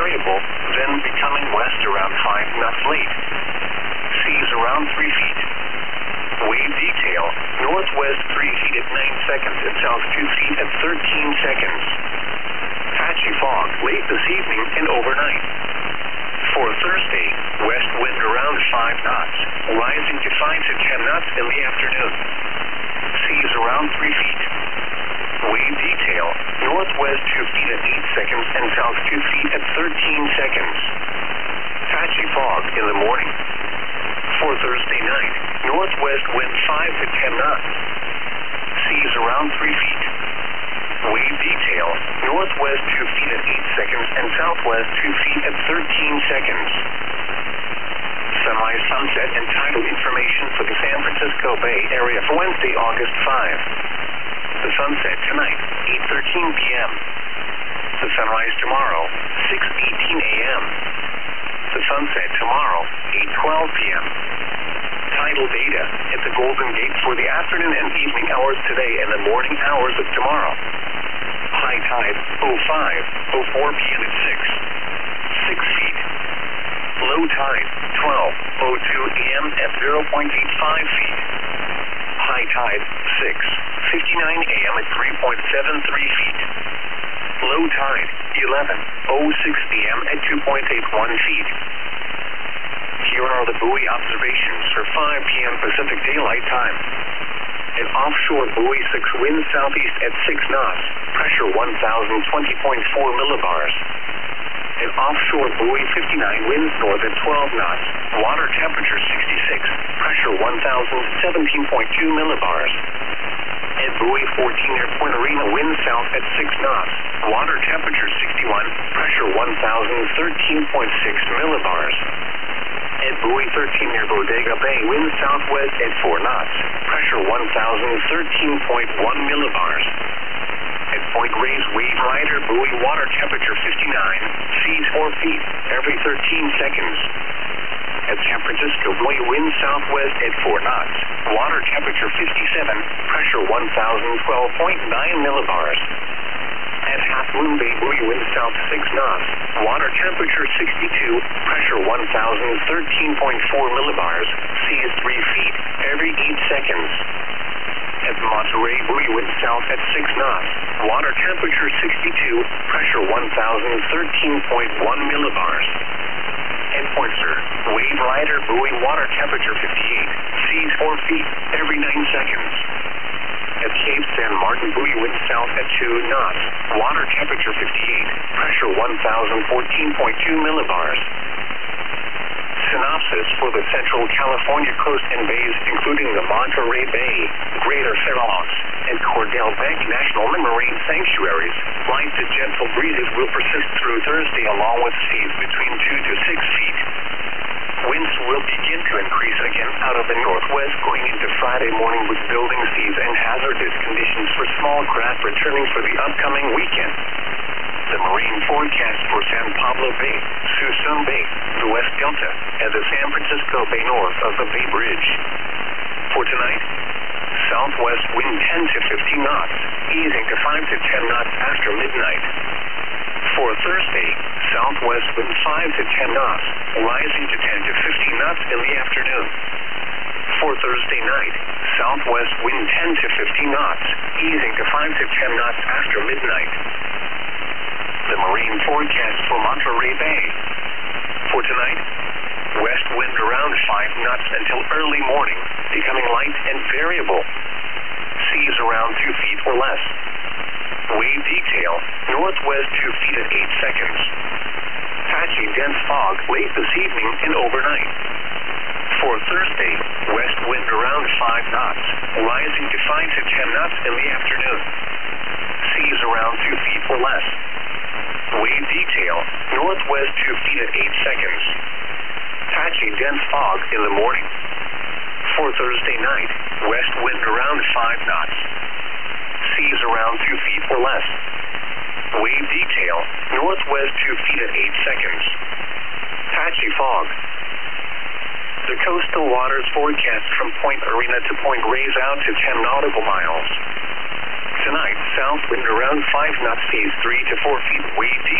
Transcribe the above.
variable, then becoming west around 5 knots late. Seas around 3 feet. Wave detail, northwest 3 feet at 9 seconds and south 2 feet at 13 seconds. Patchy fog late this evening and overnight. For Thursday, west wind around 5 knots, rising to 5 to 10 knots in the afternoon. Seas around 3 feet. Wave detail, northwest 2 feet at 8 seconds and south 2 feet at 13 seconds. Patchy fog in the morning. For Thursday night, northwest wind 5 to 10 knots. Seas around 3 feet. Wave detail, northwest 2 feet at 8 seconds and southwest 2 feet at 13 seconds. Sunrise, sunset, and tidal information for the San Francisco Bay Area for Wednesday, August 5. The sunset tonight, 8:13 p.m. The sunrise tomorrow, 6:18 a.m. The sunset tomorrow, 8:12 p.m. Tidal data at the Golden Gate for the afternoon and evening hours today and the morning hours of tomorrow. High tide, 05:04 p.m. at 6 feet. Low tide, 12:02 a.m. at 0.85 feet. High tide, 6:59 a.m. at 3.73 feet. Low tide, 11:06 p.m. at 2.81 feet. Here are the buoy observations for 5 p.m. Pacific Daylight Time. An offshore buoy 6 wind southeast at 6 knots, pressure 1,020.4 millibars. An offshore buoy 59 winds north at 12 knots, water temperature 66, pressure 1,017.2 millibars. At buoy 14 near Point Arena, wind south at 6 knots, water temperature 61, pressure 1,013.6 millibars. At buoy 13 near Bodega Bay, wind southwest at 4 knots, pressure 1,013.1 millibars. At Point Reyes, wave rider, buoy water temperature 59, seas 4 feet every 13 seconds. At San Francisco, buoy wind southwest at 4 knots, water temperature 57, pressure 1,012.9 millibars. At Half Moon Bay, buoy wind south 6 knots, water temperature 62, pressure 1,013.4 millibars, seas 3 feet every 8 seconds. At Monterey, buoy wind south at 6 knots, water temperature 62, pressure 1,013.1 millibars. At Point Sur, wave rider, buoy water temperature 58, seas 4 feet every 9 seconds. At Cape San Martin, buoy wind south at 2 knots, water temperature 58, pressure 1,014.2 millibars. Synopsis for the Central California coast and bays, including the Monterey Bay, Greater Fair Oaks, and Cordell Bank National Marine Sanctuaries. Light to gentle breezes will persist through Thursday, along with seas between 2 to 6 feet. Winds will begin to increase again out of the northwest going into Friday morning, with building seas and hazardous conditions for small craft returning for the upcoming weekend. The marine forecast for San Pablo Bay, Suisun Bay, the West Delta, and the San Francisco Bay north of the Bay Bridge. For tonight, southwest wind 10 to 15 knots, easing to 5 to 10 knots after midnight. For Thursday, southwest wind 5 to 10 knots, rising to 10 to 15 knots in the afternoon. For Thursday night, southwest wind 10 to 15 knots, easing to 5 to 10 knots after midnight. The marine forecast for Monterey Bay. For tonight, west wind around 5 knots until early morning, becoming light and variable. Seas around 2 feet or less. Wave detail, northwest 2 feet at 8 seconds. Patchy dense fog late this evening and overnight. For Thursday, west wind around 5 knots, rising to 5 to 10 knots in the afternoon. Seas around 2 feet or less. Wave detail, northwest 2 feet at 8 seconds. Patchy dense fog in the morning. For Thursday night, west wind around 5 knots. Seas around 2 feet or less. Wave detail, northwest 2 feet at 8 seconds. Patchy fog. The coastal waters forecast from Point Arena to Point Reyes out to 10 nautical miles. Tonight, south wind around 5 knots, seas 3 to 4 feet, wave